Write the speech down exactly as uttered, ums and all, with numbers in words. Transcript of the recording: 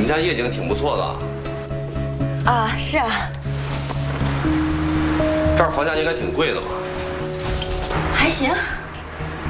们家夜景挺不错的。 啊，是啊。 这儿房价应该挺贵的吧？ 还行。